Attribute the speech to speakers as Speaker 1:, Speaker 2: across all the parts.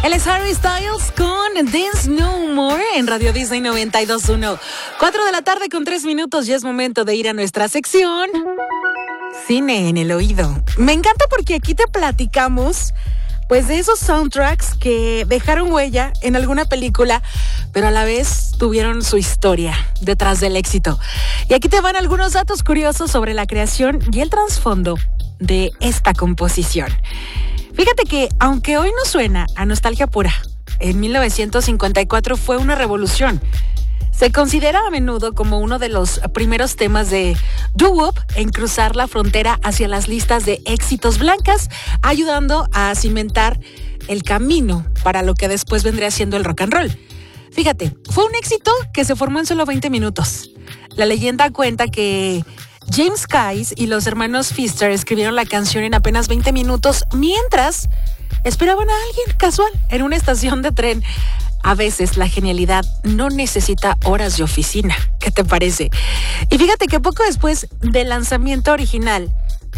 Speaker 1: Él es Harry Styles con Dance No More en Radio Disney 92.1. 4 de la tarde con 3 minutos. Ya es momento de ir a nuestra sección Cine en el Oído. Me encanta porque aquí te platicamos pues de esos soundtracks que dejaron huella en alguna película, pero a la vez tuvieron su historia detrás del éxito. Y aquí te van algunos datos curiosos sobre la creación y el trasfondo de esta composición. Fíjate que, aunque hoy no suena a nostalgia pura, en 1954 fue una revolución. Se considera a menudo como uno de los primeros temas de doo-wop en cruzar la frontera hacia las listas de éxitos blancas, ayudando a cimentar el camino para lo que después vendría siendo el rock and roll. Fíjate, fue un éxito que se formó en solo 20 minutos. La leyenda cuenta que James Kais y los hermanos Pfister escribieron la canción en apenas 20 minutos mientras esperaban a alguien casual en una estación de tren. A veces la genialidad no necesita horas de oficina. ¿Qué te parece? Y fíjate que poco después del lanzamiento original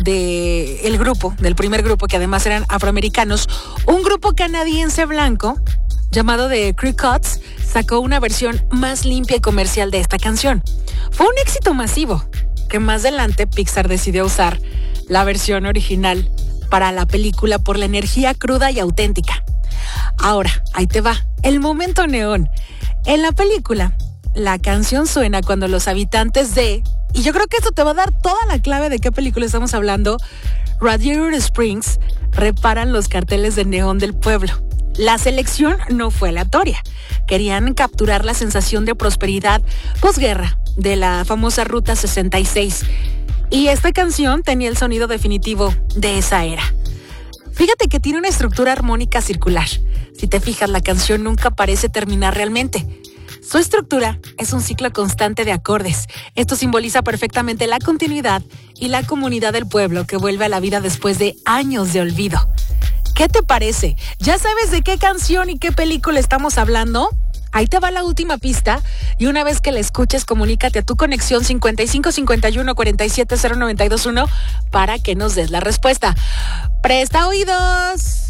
Speaker 1: del grupo, del primer grupo, que además eran afroamericanos, un grupo canadiense blanco llamado The Crickets sacó una versión más limpia y comercial de esta canción. Fue un éxito masivo que más adelante Pixar decidió usar la versión original para la película por la energía cruda y auténtica. Ahora, ahí te va, el momento neón. En la película, la canción suena cuando los habitantes de, y yo creo que esto te va a dar toda la clave de qué película estamos hablando, Radiator Springs, reparan los carteles de neón del pueblo. La selección no fue aleatoria. Querían capturar la sensación de prosperidad posguerra de la famosa Ruta 66. Y esta canción tenía el sonido definitivo de esa era. Fíjate que tiene una estructura armónica circular. Si te fijas, la canción nunca parece terminar realmente. Su estructura es un ciclo constante de acordes. Esto simboliza perfectamente la continuidad y la comunidad del pueblo que vuelve a la vida después de años de olvido. ¿Qué te parece? ¿Ya sabes de qué canción y qué película estamos hablando? Ahí te va la última pista y una vez que la escuches, comunícate a tu conexión 55 51 47 0921 para que nos des la respuesta. ¡Presta oídos!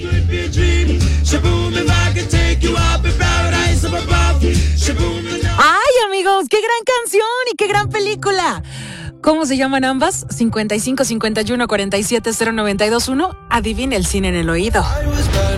Speaker 1: ¡Ay, amigos! ¡Qué gran canción y qué gran película! ¿Cómo se llaman ambas? 55 51 47 0921. Adivina el cine en el oído.